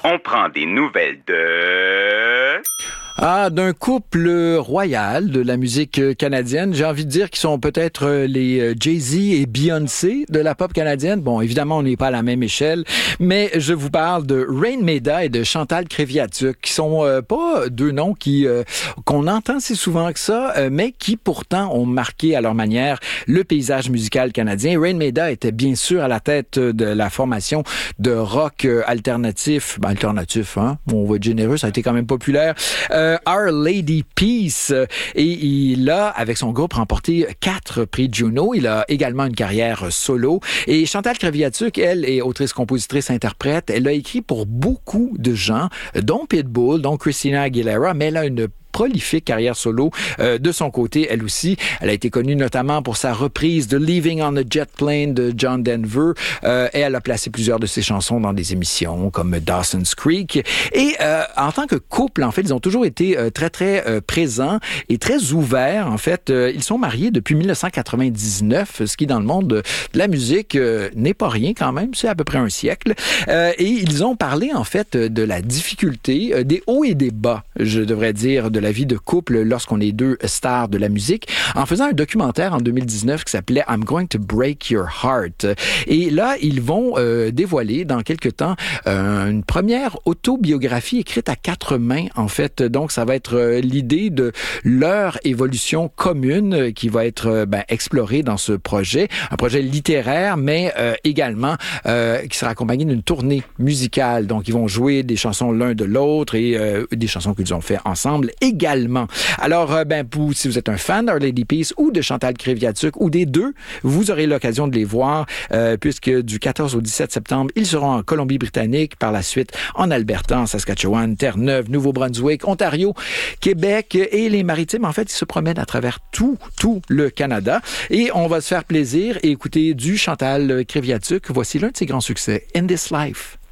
On prend des nouvelles de... d'un couple royal de la musique canadienne. J'ai envie de dire qu'ils sont peut-être les Jay-Z et Beyoncé de la pop canadienne. Bon, évidemment, on n'est pas à la même échelle, mais je vous parle de Rain Maida et de Chantal Kreviazuk, qui sont pas deux noms qu'on entend si souvent que ça, mais qui pourtant ont marqué à leur manière le paysage musical canadien. Rain Maida était bien sûr à la tête de la formation de rock alternatif. Alternatif, hein? On va être généreux, ça a été quand même populaire. Our Lady Peace. Et il a, avec son groupe, remporté 4 prix Juno. Il a également une carrière solo. Et Chantal Kreviazuk, elle, est autrice, compositrice, interprète. Elle a écrit pour beaucoup de gens, dont Pitbull, dont Christina Aguilera, mais elle a une prolifique carrière solo de son côté, elle aussi. Elle a été connue notamment pour sa reprise de Leaving on a Jet Plane de John Denver et elle a placé plusieurs de ses chansons dans des émissions comme Dawson's Creek. Et en tant que couple, en fait, ils ont toujours été très, très présents et très ouverts. En fait, ils sont mariés depuis 1999, ce qui, dans le monde de la musique, n'est pas rien quand même. C'est à peu près un siècle. Et ils ont parlé, en fait, de la difficulté, des hauts et des bas, je devrais dire, de la vie de couple lorsqu'on est deux stars de la musique, en faisant un documentaire en 2019 qui s'appelait I'm Going to Break Your Heart. Et là, ils vont dévoiler dans quelques temps une première autobiographie écrite à 4 mains, en fait. Donc, ça va être l'idée de leur évolution commune qui va être explorée dans ce projet. Un projet littéraire, mais également qui sera accompagné d'une tournée musicale. Donc, ils vont jouer des chansons l'un de l'autre et des chansons qu'ils ont fait ensemble également. Alors, si vous êtes un fan d'Our Lady Peace ou de Chantal Kreviazuk ou des deux, vous aurez l'occasion de les voir puisque du 14 au 17 septembre, ils seront en Colombie-Britannique, par la suite en Alberta, en Saskatchewan, Terre-Neuve, Nouveau-Brunswick, Ontario, Québec et les Maritimes. En fait, ils se promènent à travers tout le Canada et on va se faire plaisir et écouter du Chantal Kreviazuk. Voici l'un de ses grands succès, In This Life.